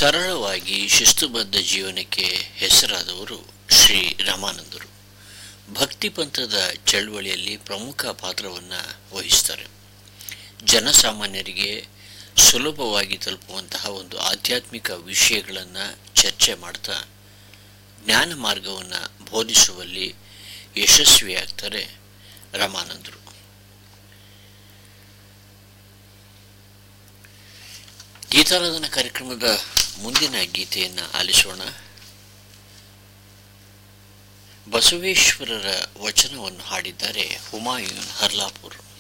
ಸರಳವಾಗಿ ಶಿಸ್ತುಬದ್ಧ ಜೀವನಕ್ಕೆ ಹೆಸರಾದವರು ಶ್ರೀ ರಾಮಾನಂದರು. ಭಕ್ತಿ ಪಂಥದ ಚಳವಳಿಯಲ್ಲಿ ಪ್ರಮುಖ ಪಾತ್ರವನ್ನು ವಹಿಸ್ತಾರೆ. ಜನಸಾಮಾನ್ಯರಿಗೆ ಸುಲಭವಾಗಿ ತಲುಪುವಂತಹ ಒಂದು ಆಧ್ಯಾತ್ಮಿಕ ವಿಷಯಗಳನ್ನು ಚರ್ಚೆ ಮಾಡ್ತಾ ಜ್ಞಾನ ಮಾರ್ಗವನ್ನು ಬೋಧಿಸುವಲ್ಲಿ ಯಶಸ್ವಿಯಾಗ್ತಾರೆ ರಾಮಾನಂದರು. ಗೀತಾರಾಧನಾ ಕಾರ್ಯಕ್ರಮದ ಮುಂದಿನ ಗೀತೆಯನ್ನು ಆಲಿಸೋಣ. ಬಸವೇಶ್ವರರ ವಚನವನ್ನು ಹಾಡಿದ್ದಾರೆ ಹುಮಾಯೂನ್ ಹರ್ಲಾಪುರ್.